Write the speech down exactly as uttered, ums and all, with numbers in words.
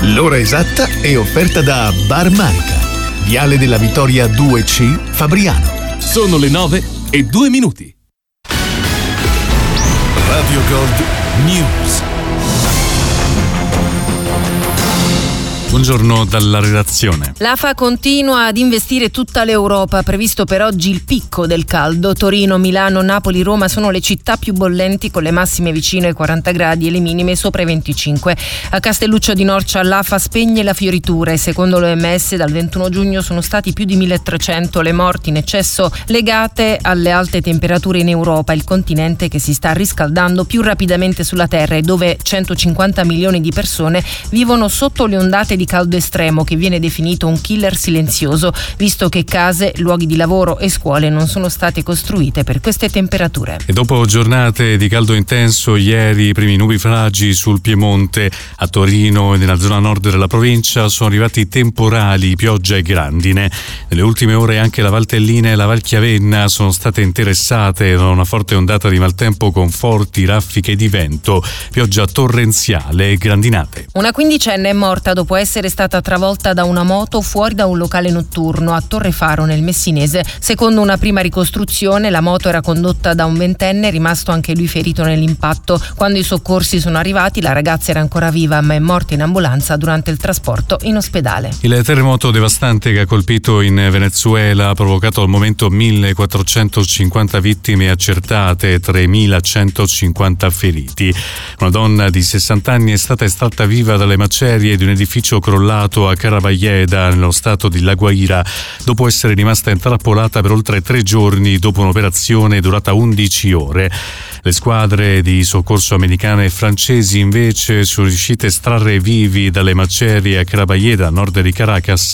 L'ora esatta è offerta da Bar Manica, Viale della Vittoria due C, Fabriano. Sono le nove e due minuti. Radio Gold News. Buongiorno dalla redazione. L'A F A continua ad investire tutta l'Europa, previsto per oggi il picco del caldo. Torino, Milano, Napoli, Roma sono le città più bollenti, con le massime vicino ai quaranta gradi e le minime sopra i venticinque. A Castelluccio di Norcia l'A F A spegne la fioritura e secondo l'O M S dal ventuno giugno sono stati più di milletrecento le morti in eccesso legate alle alte temperature in Europa, il continente che si sta riscaldando più rapidamente sulla Terra e dove centocinquanta milioni di persone vivono sotto le ondate di di caldo estremo, che viene definito un killer silenzioso, visto che case, luoghi di lavoro e scuole non sono state costruite per queste temperature. E dopo giornate di caldo intenso, ieri i primi nubifragi sul Piemonte, a Torino e nella zona nord della provincia sono arrivati temporali, pioggia e grandine. Nelle ultime ore anche la Valtellina e la Valchiavenna sono state interessate da una forte ondata di maltempo con forti raffiche di vento, pioggia torrenziale e grandinate. Una quindicenne è morta dopo essere essere stata travolta da una moto fuori da un locale notturno a Torrefaro nel Messinese. Secondo una prima ricostruzione, la moto era condotta da un ventenne, rimasto anche lui ferito nell'impatto. Quando i soccorsi sono arrivati, la ragazza era ancora viva ma è morta in ambulanza durante il trasporto in ospedale. Il terremoto devastante che ha colpito in Venezuela ha provocato al momento millequattrocentocinquanta vittime accertate e tremilacentocinquanta feriti. Una donna di sessanta anni è stata estratta viva dalle macerie di un edificio crollato a Caravalleda, nello stato di La Guaira, dopo essere rimasta intrappolata per oltre tre giorni dopo un'operazione durata undici ore. Le squadre di soccorso americane e francesi invece sono riuscite a estrarre vivi dalle macerie a Caravalleda, a nord di Caracas,